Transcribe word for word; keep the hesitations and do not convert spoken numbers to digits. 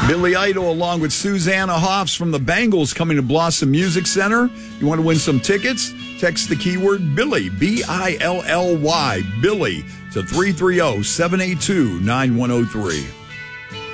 Billy Idol along with Susanna Hoffs from the Bangles coming to Blossom Music Center. You want to win some tickets? Text the keyword Billy, B I L L Y, Billy, to three three zero, seven eight two, nine one zero three.